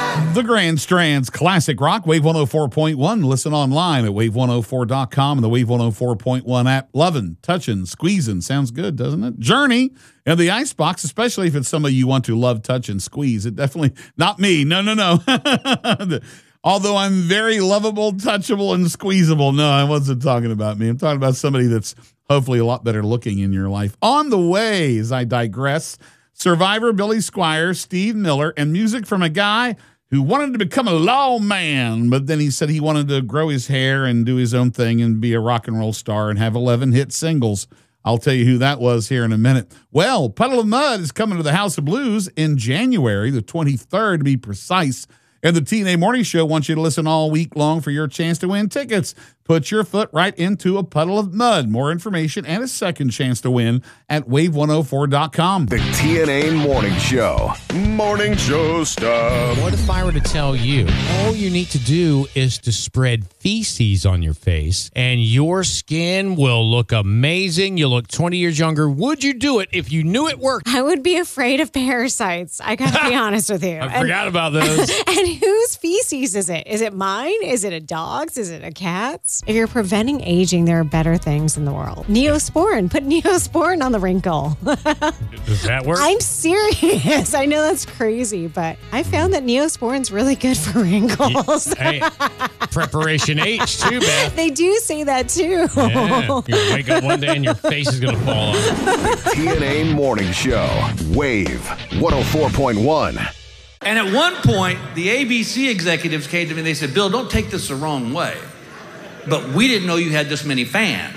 The Grand Strands Classic Rock, Wave 104.1. Listen online at wave104.com and the Wave 104.1 app. Lovin', touchin', squeezing. Sounds good, doesn't it? Journey and the Icebox, especially if it's somebody you want to love, touch, and squeeze. It definitely, not me. No. Although I'm very lovable, touchable, and squeezable. No, I wasn't talking about me. I'm talking about somebody that's hopefully a lot better looking in your life. On the way, as I digress, Survivor Billy Squier, Steve Miller, and music from a guy who wanted to become a lawman, but then he said he wanted to grow his hair and do his own thing and be a rock and roll star and have 11 hit singles. I'll tell you who that was here in a minute. Well, Puddle of Mudd is coming to the House of Blues in January, the 23rd to be precise. And the TNA Morning Show wants you to listen all week long for your chance to win tickets. Put your foot right into a puddle of mud. More information and a second chance to win at wave104.com. The TNA Morning Show. Morning show stuff. What if I were to tell you all you need to do is to spread feces on your face and your skin will look amazing? You'll look 20 years younger. Would you do it if you knew it worked? I would be afraid of parasites. I gotta be honest with you. I forgot about those. And whose feces is it? Is it mine? Is it a dog's? Is it a cat's? If you're preventing aging, there are better things in the world. Neosporin. Put Neosporin on the wrinkle. Does that work? I'm serious. I know that's crazy, but I found that Neosporin's really good for wrinkles. Hey, Preparation H too, Beth. They do say that too. Yeah. You wake up one day and your face is going to fall off. The TNA Morning Show. Wave 104.1. And at one point, the ABC executives came to me and they said, Bill, don't take this the wrong way, but we didn't know you had this many fans.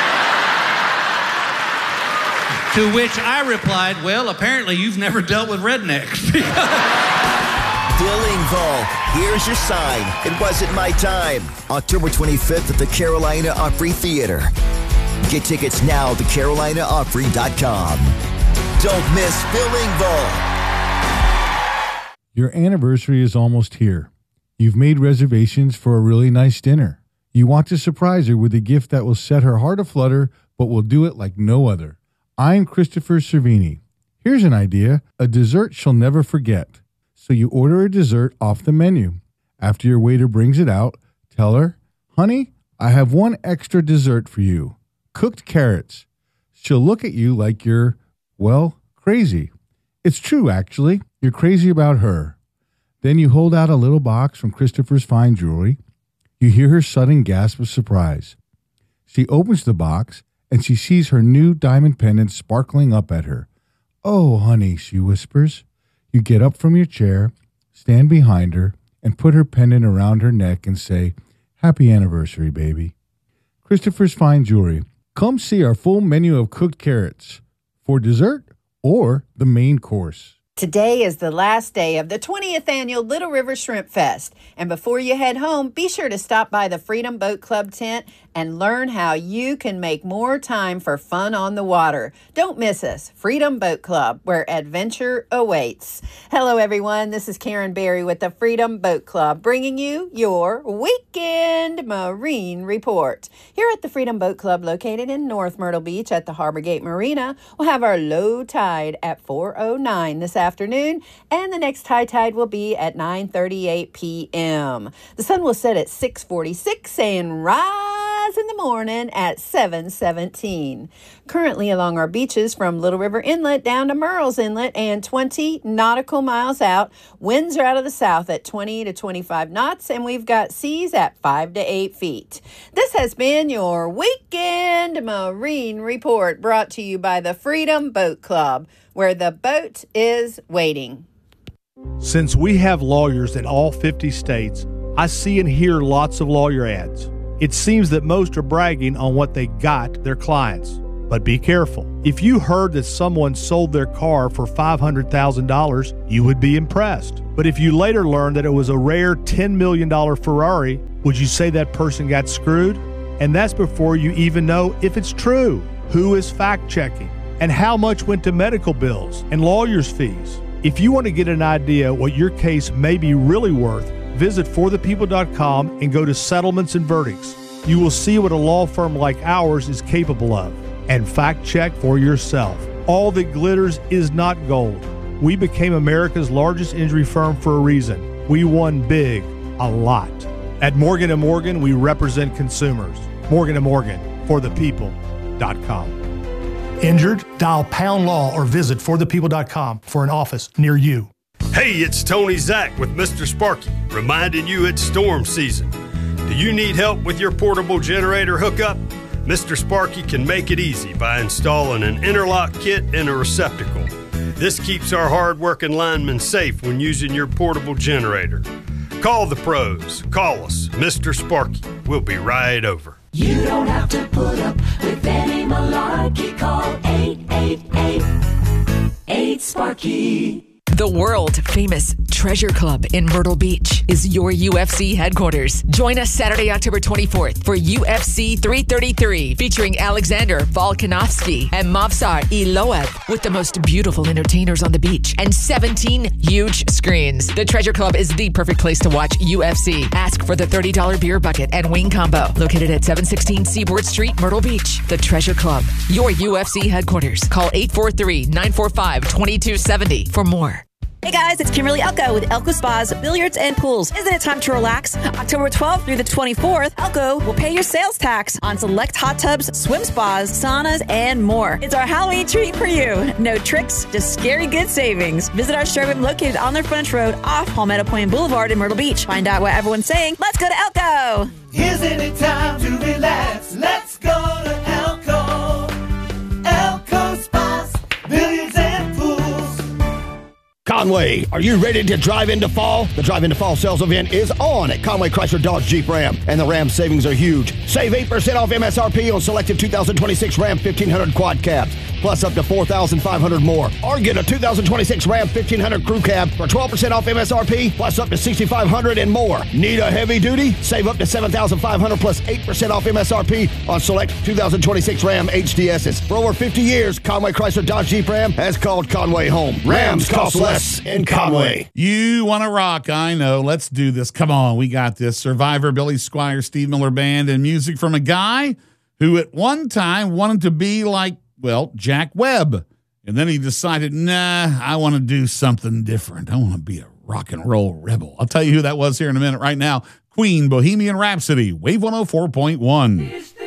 To which I replied, well, apparently you've never dealt with rednecks. Bill Engvall, here's your sign. It wasn't my time. October 25th at the Carolina Opry Theater. Get tickets now at thecarolinaopry.com. Don't miss Bill Engvall. Your anniversary is almost here. You've made reservations for a really nice dinner. You want to surprise her with a gift that will set her heart aflutter, but will do it like no other. I'm Christopher Cervini. Here's an idea, a dessert she'll never forget. So you order a dessert off the menu. After your waiter brings it out, tell her, honey, I have one extra dessert for you. Cooked carrots. She'll look at you like you're, well, crazy. It's true, actually. You're crazy about her. Then you hold out a little box from Christopher's Fine Jewelry. You hear her sudden gasp of surprise. She opens the box, and she sees her new diamond pendant sparkling up at her. Oh, honey, she whispers. You get up from your chair, stand behind her, and put her pendant around her neck and say, Happy anniversary, baby. Christopher's Fine Jewelry. Come see our full menu of cooked carrots for dessert or the main course. Today is the last day of the 20th annual Little River Shrimp Fest. And before you head home, be sure to stop by the Freedom Boat Club tent and learn how you can make more time for fun on the water. Don't miss us, Freedom Boat Club, where adventure awaits. Hello, everyone. This is Karen Berry with the Freedom Boat Club, bringing you your Weekend Marine Report. Here at the Freedom Boat Club, located in North Myrtle Beach at the Harbor Gate Marina, we'll have our low tide at 4:09 this afternoon, and the next high tide will be at 9:38 p.m. The sun will set at 6:46 and rise in the morning at 7:17. Currently along our beaches from Little River Inlet down to Murrells Inlet and 20 nautical miles out, winds are out of the south at 20 to 25 knots, and we've got seas at 5 to 8 feet. This has been your Weekend Marine Report, brought to you by the Freedom Boat Club, where the boat is waiting. Since we have lawyers in all 50 states, I see and hear lots of lawyer ads. It seems that most are bragging on what they got their clients. But be careful. If you heard that someone sold their car for $500,000, you would be impressed. But if you later learned that it was a rare $10 million Ferrari, would you say that person got screwed? And that's before you even know if it's true. Who is fact-checking? And how much went to medical bills and lawyers' fees? If you want to get an idea what your case may be really worth, visit forthepeople.com and go to Settlements and Verdicts. You will see what a law firm like ours is capable of. And fact check for yourself. All that glitters is not gold. We became America's largest injury firm for a reason. we won big, a lot. At Morgan & Morgan, we represent consumers. Morgan & Morgan, for the people.com. Injured? Dial pound law or visit forthepeople.com for an office near you. Hey, it's Tony Zach with Mr. Sparky, reminding you it's storm season. Do you need help with your portable generator hookup? Mr. Sparky can make it easy by installing an interlock kit and a receptacle. This keeps our hard-working linemen safe when using your portable generator. Call the pros. Call us, Mr. Sparky. We'll be right over. You don't have to put up with any malarkey. Call 888-8-SPARKY. The world-famous Treasure Club in Myrtle Beach is your UFC headquarters. Join us Saturday, October 24th for UFC 333, featuring Alexander Volkanovski and Movsar Iloev, with the most beautiful entertainers on the beach and 17 huge screens. The Treasure Club is the perfect place to watch UFC. Ask for the $30 beer bucket and wing combo. Located at 716 Seaboard Street, Myrtle Beach. The Treasure Club, your UFC headquarters. Call 843-945-2270 for more. Hey guys, it's Kimberly Elko with Elko Spas, Billiards, and Pools. Isn't it time to relax? October 12th through the 24th, Elko will pay your sales tax on select hot tubs, swim spas, saunas, and more. It's our Halloween treat for you. No tricks, just scary good savings. Visit our showroom located on their French Road off Palmetto Point Boulevard in Myrtle Beach. Find out what everyone's saying. Let's go to Elko! Isn't it time to relax? Let's go to Elko. Elko Spas, Billiards, and Pools. Conway, are you ready to drive into fall? The Drive into Fall sales event is on at Conway Chrysler Dodge Jeep Ram, and the Ram savings are huge. Save 8% off MSRP on selected 2026 Ram 1500 quad cabs, plus up to $4,500 more. Or get a 2026 Ram 1500 crew cab for 12% off MSRP, plus up to $6,500 and more. Need a heavy duty? Save up to $7,500 plus 8% off MSRP on select 2026 Ram HDSs. For over 50 years, Conway Chrysler Dodge Jeep Ram has called Conway home. Rams cost less in Conway. You want to rock, I know. Let's do this. Come on, we got this. Survivor, Billy Squire, Steve Miller Band, and music from a guy who at one time wanted to be like, well, Jack Webb. And then he decided, nah, I want to do something different. I want to be a rock and roll rebel. I'll tell you who that was here in a minute. Right now, Queen, Bohemian Rhapsody, Wave 104.1.